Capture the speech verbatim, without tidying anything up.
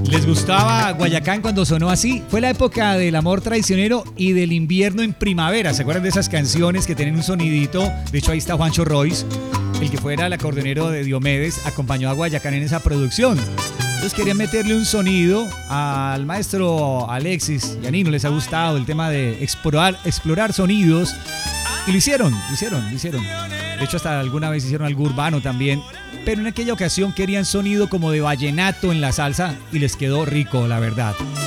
¿Les gustaba Guayacán cuando sonó así? Fue la época del amor traicionero y del invierno en primavera. ¿Se acuerdan de esas canciones que tienen un sonidito? De hecho, ahí está Juancho Royce, el que fuera el acordeonero de Diomedes, acompañó a Guayacán en esa producción. Entonces querían meterle un sonido al maestro Alexis y a Nino les ha gustado el tema de explorar, explorar sonidos. Y lo hicieron, lo hicieron, lo hicieron. De hecho, hasta alguna vez hicieron algo urbano también. Pero en aquella ocasión querían sonido como de vallenato en la salsa y les quedó rico, la verdad.